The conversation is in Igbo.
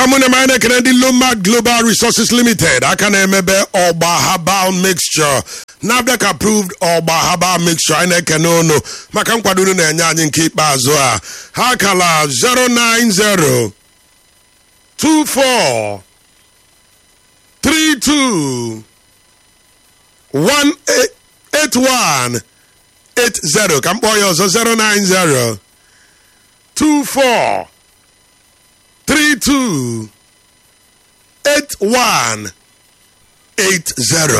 Amune mine Kennedy Lomad Global Resources Limited. I can remember Oba Herbal Mixture. NAFDAC approved Oba Herbal Mixture. I can no. Makam kwadunu na nyanyi keep bazoa. Hakala 090 24 32 181 80. Kampoyo 090 24 32 81 80.